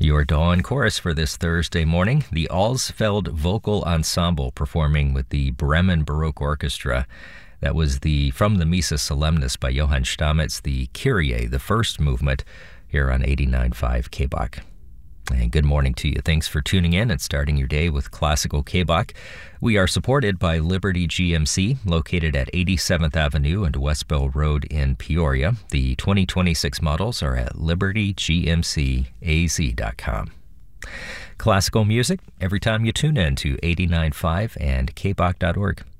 your dawn chorus for this Thursday morning. The Alsfeld Vocal Ensemble performing with the Bremen Baroque Orchestra. That was from the Missa Solemnis by Johann Stamitz, the Kyrie, the first movement, here on 89.5 KBOK. And good morning to you. Thanks for tuning in and starting your day with Classical KBOK. We are supported by Liberty GMC, located at 87th Avenue and Westbell Road in Peoria. The 2026 models are at libertygmcaz.com. Classical music every time you tune in to 89.5 and kbok.org.